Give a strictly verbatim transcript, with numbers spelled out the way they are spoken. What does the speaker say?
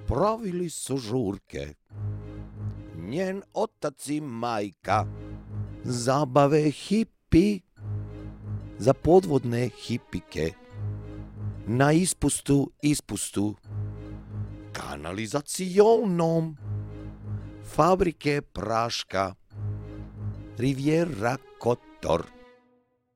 pravili su žurke. Njen otac i majka, zabave hipi, za podvodne hipike, na ispustu ispustu, kanalizacionom, fabrike praška, Riviera Kotor.